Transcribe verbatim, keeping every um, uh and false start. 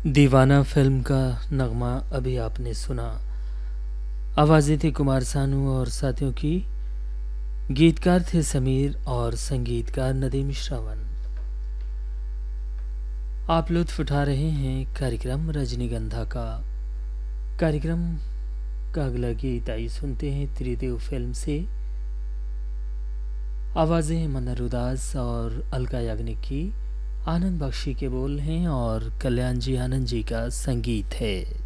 दीवाना फिल्म का नगमा अभी आपने सुना। आवाज़ें थी कुमार सानू और साथियों की। गीतकार थे समीर और संगीतकार नदीम श्रवण। आप लुत्फ़ उठा रहे हैं कार्यक्रम रजनीगंधा का। कार्यक्रम का अगला गीत आई सुनते हैं त्रिदेव फिल्म से। आवाज़ें मनर उदास और अलका याग्निक की। आनंद बख्शी के बोल हैं और कल्याण जी आनंद जी का संगीत है।